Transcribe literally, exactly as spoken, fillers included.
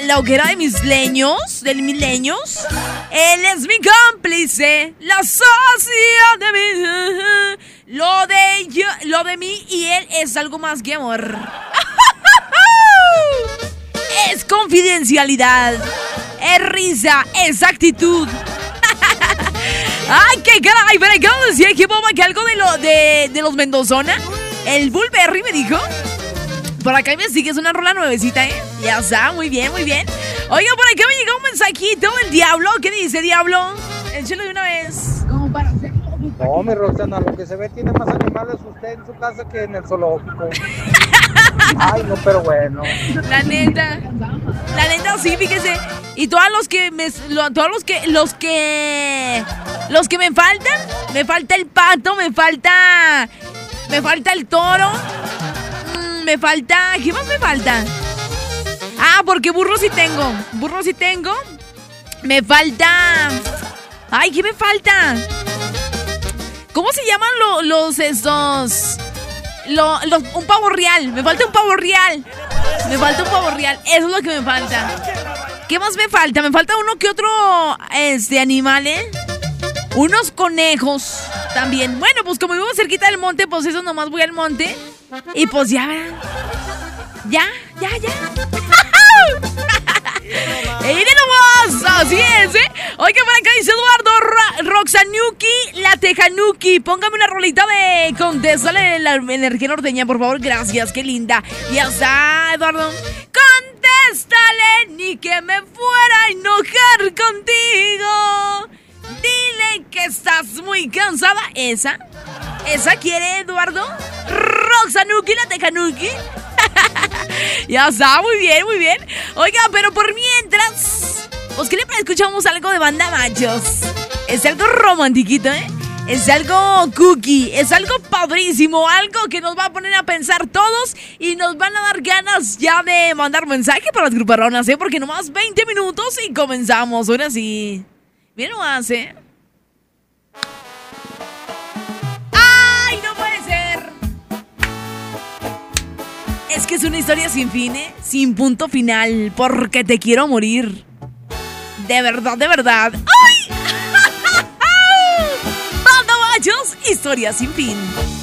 la hoguera de mis leños, de mis leños. Él es mi cómplice, la sociedad de mí. Lo de yo, lo de mí y él es algo más que amor. Es confidencialidad, es risa, es actitud. Ay, qué caray, pero ¿cómo decía que bomba que algo de lo de, de los Mendozona? El Bullberry me dijo. Por acá me sigue, es una rola nuevecita, ¿eh? Ya está, muy bien, muy bien. Oiga, por acá me llegó un mensajito del Diablo. ¿Qué dice, Diablo? Échalo de una vez. ¿Cómo para hacer? No, mi Roxana, lo que se ve tiene más animales usted en su casa que en el zoológico. Ay, no, pero bueno. La neta. La neta, sí, fíjese. Y todos los que me... Lo, todos los que... Los que... Los que me faltan. Me falta el pato, me falta... Me falta el toro. Mmm, me falta... ¿Qué más me falta? Ah, porque burro sí tengo. Burro sí tengo. Me falta... Ay, ¿qué me falta? ¿Cómo se llaman lo, los estos? Lo, los, un pavo real. Me falta un pavo real. Me falta un pavo real. Eso es lo que me falta. ¿Qué más me falta? Me falta uno que otro este animal, ¿eh? Unos conejos también. Bueno, pues como vivo cerquita del monte, pues eso nomás voy al monte. Y pues ya, ¿verdad? Ya, ya, ya. ¡Y de nomás! Así es, ¿eh? Oiga, por acá dice Eduardo Ra- Roxanuki, la Tejanuki. Póngame una rolita de Contéstale la energía norteña, por favor. Gracias, qué linda. Ya está, Eduardo. Contéstale, ni que me fuera a enojar contigo. Dile que estás muy cansada. ¿Esa? ¿Esa quiere, Eduardo? Roxanuki, la Tejanuki. Ya está, muy bien, muy bien. Oiga, pero por mientras, pues, ¿qué le parece? Escuchamos algo de Banda Machos. Es algo romantiquito, ¿eh? Es algo cookie, es algo padrísimo, algo que nos va a poner a pensar todos y nos van a dar ganas ya de mandar mensaje para las gruparonas, ¿eh? Porque nomás veinte minutos y comenzamos, ahora sí. Miren nomás, ¿eh? ¡Ay, no puede ser! Es que es una historia sin fin, ¿eh? Sin punto final, porque te quiero morir. De verdad, de verdad. ¡Ay! Banda Machos, historia sin fin.